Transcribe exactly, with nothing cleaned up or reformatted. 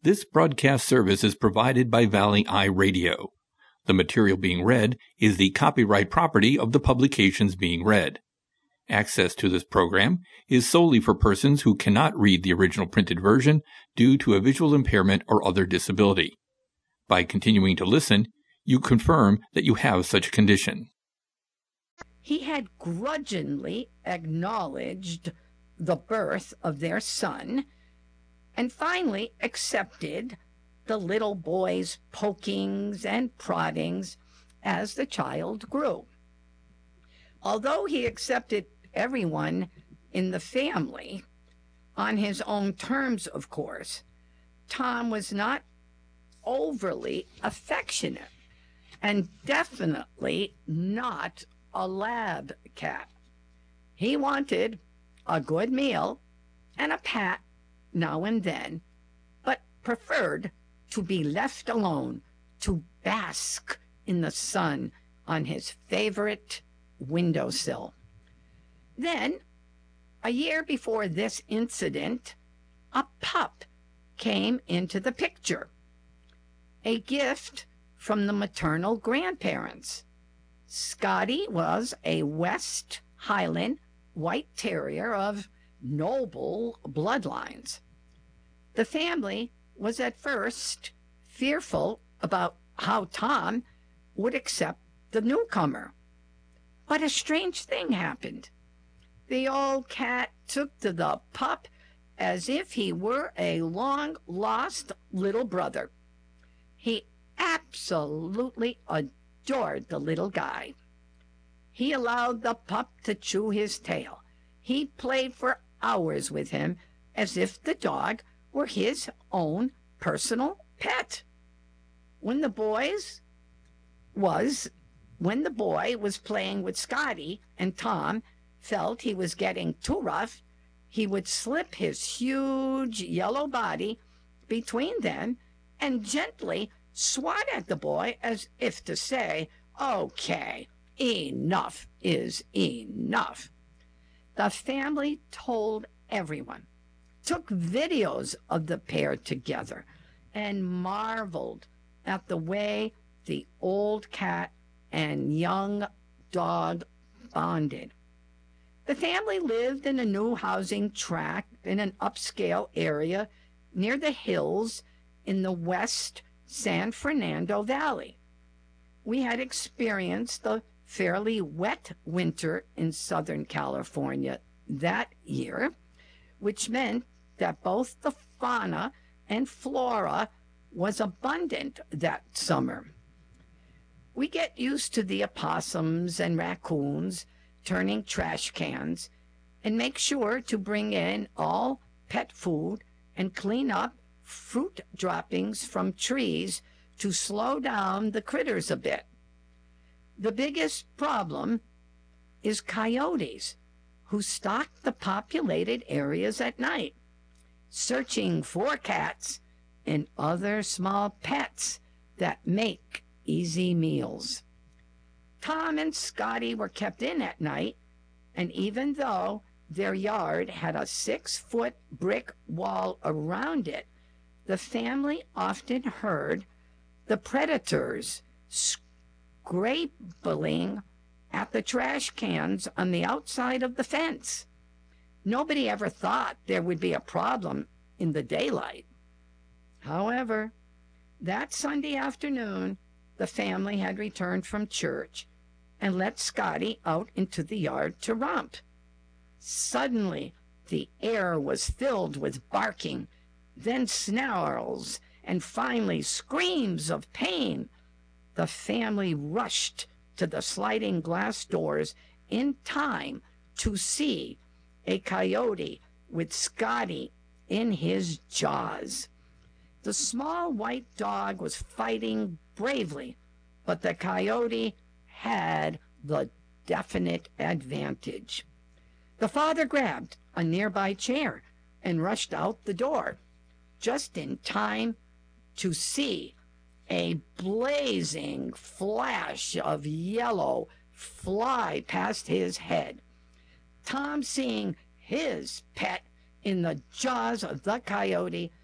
This broadcast service is provided by Valley Eye Radio. The material being read is the copyright property of the publications being read. Access to this program is solely for persons who cannot read the original printed version due to a visual impairment or other disability. By continuing to listen, you confirm that you have such a condition. He had grudgingly acknowledged the birth of their son and finally accepted the little boy's pokings and proddings as the child grew. Although he accepted everyone in the family on his own terms, of course, Tom was not overly affectionate and definitely not a lab cat. He wanted a good meal and a pat now and then, but preferred to be left alone to bask in the sun on his favorite windowsill. Then, a year before this incident, a pup came into the picture, a gift from the maternal grandparents. Scotty was a West Highland White Terrier of noble bloodlines. The family was at first fearful about how Tom would accept the newcomer. But a strange thing happened. The old cat took to the pup as if he were a long-lost little brother. He absolutely adored the little guy. He allowed the pup to chew his tail. He played for hours with him as if the dog were his own personal pet. When the boys was when the boy was playing with Scotty and Tom felt he was getting too rough, he would slip his huge yellow body between them and gently swat at the boy as if to say, "Okay, enough is enough." The family told everyone, took videos of the pair together, and marveled at the way the old cat and young dog bonded. The family lived in a new housing tract in an upscale area near the hills in the West San Fernando Valley. We had experienced a fairly wet winter in Southern California that year, which meant that both the fauna and flora was abundant that summer. We get used to the opossums and raccoons turning trash cans and make sure to bring in all pet food and clean up fruit droppings from trees to slow down the critters a bit. The biggest problem is coyotes, who stalk the populated areas at night, searching for cats and other small pets that make easy meals. Tom and Scotty were kept in at night, and even though their yard had a six-foot brick wall around it, the family often heard the predators scrabbling at the trash cans on the outside of the fence. Nobody ever thought there would be a problem in the daylight. However, that Sunday afternoon, the family had returned from church and let Scotty out into the yard to romp. Suddenly, the air was filled with barking, then snarls, and finally screams of pain. The family rushed to the sliding glass doors in time to see a coyote with Scotty in his jaws. The small white dog was fighting bravely, but the coyote had the definite advantage. The father grabbed a nearby chair and rushed out the door, just in time to see a blazing flash of yellow fly past his head. Tom, seeing his pet in the jaws of the coyote,